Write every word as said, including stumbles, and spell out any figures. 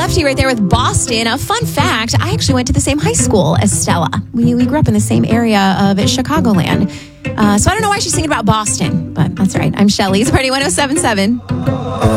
Crafty right there with Boston. A fun fact, I actually went to the same high school as Stella. We, we grew up in the same area of Chicagoland. Uh, so I don't know why she's singing about Boston, but that's right. I'm Shelly. It's Party one oh seven point seven.